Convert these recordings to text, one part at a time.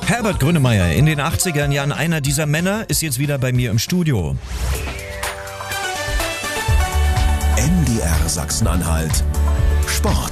Herbert Grönemeyer, in den 80er Jahren einer dieser Männer, ist jetzt wieder bei mir im Studio. MDR Sachsen-Anhalt Sport.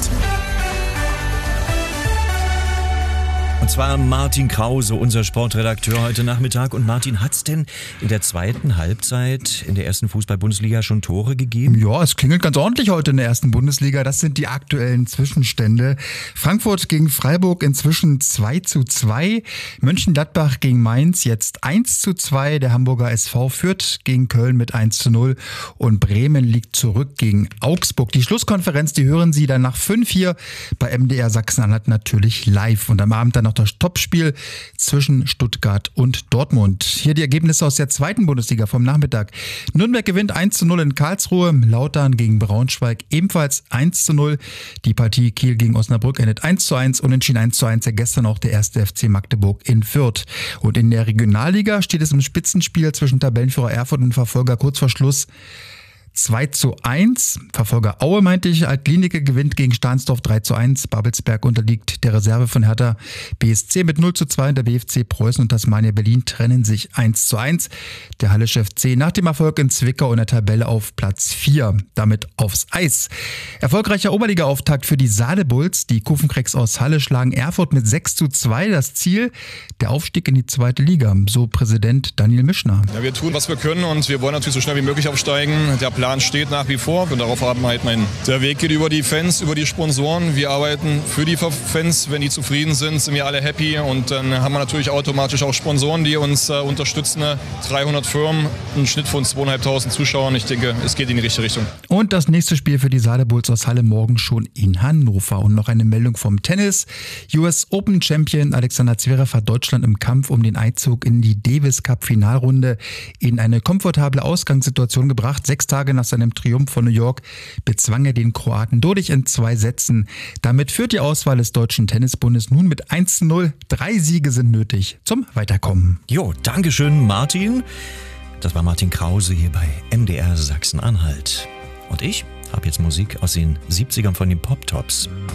Und zwar Martin Krause, unser Sportredakteur heute Nachmittag. Und Martin, hat's denn in der zweiten Halbzeit in der ersten Fußball-Bundesliga schon Tore gegeben? Ja, es klingelt ganz ordentlich heute in der ersten Bundesliga. Das sind die aktuellen Zwischenstände. Frankfurt gegen Freiburg inzwischen 2:2. Mönchengladbach gegen Mainz jetzt 1:2. Der Hamburger SV führt gegen Köln mit 1:0. Und Bremen liegt zurück gegen Augsburg. Die Schlusskonferenz, die hören Sie dann nach 5 hier bei MDR Sachsen-Anhalt natürlich live. Und am Abend dann noch das Topspiel zwischen Stuttgart und Dortmund. Hier die Ergebnisse aus der zweiten Bundesliga vom Nachmittag. Nürnberg gewinnt 1:0 in Karlsruhe, Lautern gegen Braunschweig ebenfalls 1:0. Die Partie Kiel gegen Osnabrück endet 1:1, unentschieden 1:1, ja gestern auch der 1. FC Magdeburg in Fürth. Und in der Regionalliga steht es im Spitzenspiel zwischen Tabellenführer Erfurt und Verfolger kurz vor Schluss 2:1. Verfolger Aue, meinte ich. Altlinike gewinnt gegen Stahnsdorf 3:1. Babelsberg unterliegt der Reserve von Hertha BSC mit 0:2. Und der BFC Preußen und Tasmania Berlin trennen sich 1:1. Der Hallische FC nach dem Erfolg in Zwickau in der Tabelle auf Platz 4. Damit aufs Eis. Erfolgreicher Oberliga-Auftakt für die Saale-Bulls. Die Kufenkrecks aus Halle schlagen Erfurt mit 6:2. Das Ziel, der Aufstieg in die zweite Liga. So Präsident Daniel Mischner. Ja, wir tun, was wir können, und wir wollen natürlich so schnell wie möglich aufsteigen. Der Plan steht nach wie vor und darauf haben wir halt der Weg geht über die Fans, über die Sponsoren. Wir arbeiten für die Fans. Wenn die zufrieden sind, sind wir alle happy, und dann haben wir natürlich automatisch auch Sponsoren, die uns unterstützen. 300 Firmen, ein Schnitt von 2.500 Zuschauern. Ich denke, es geht in die richtige Richtung. Und das nächste Spiel für die Saale-Bulls aus Halle morgen schon in Hannover. Und noch eine Meldung vom Tennis. US Open Champion Alexander Zverev hat Deutschland im Kampf um den Einzug in die Davis Cup Finalrunde in eine komfortable Ausgangssituation gebracht. 6 Tage nach seinem Triumph von New York bezwang er den Kroaten durch in 2 Sätzen. Damit führt die Auswahl des Deutschen Tennisbundes nun mit 1:0. 3 Siege sind nötig zum Weiterkommen. Jo, Dankeschön, Martin. Das war Martin Krause hier bei MDR Sachsen-Anhalt. Und ich habe jetzt Musik aus den 70ern von den Pop-Tops.